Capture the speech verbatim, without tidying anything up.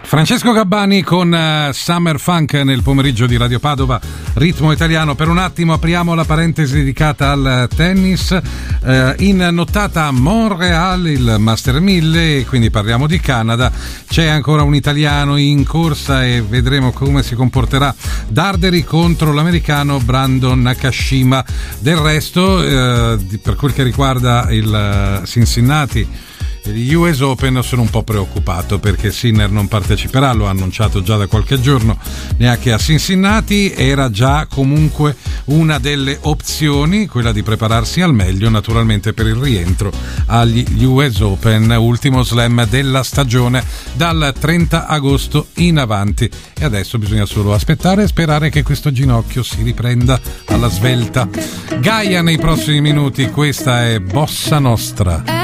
Francesco Gabbani con uh, Summer Funk nel pomeriggio di Radio Padova, ritmo italiano. Per un attimo apriamo la parentesi dedicata al tennis. Uh, in nottata a Montreal il Master mille, e quindi parliamo di Canada. C'è ancora un italiano in corsa e vedremo come si comporterà Darderi contro l'americano Brandon Nakashima. Del resto, uh, per quel che riguarda il uh, Cincinnati, gli U S Open, sono un po' preoccupato perché Sinner non parteciperà, lo ha annunciato già da qualche giorno, neanche a Cincinnati. Era già comunque una delle opzioni quella di prepararsi al meglio, naturalmente, per il rientro agli U S Open, ultimo slam della stagione dal trenta agosto in avanti, e adesso bisogna solo aspettare e sperare che questo ginocchio si riprenda alla svelta. Gaia nei prossimi minuti, questa è Bossa Nostra.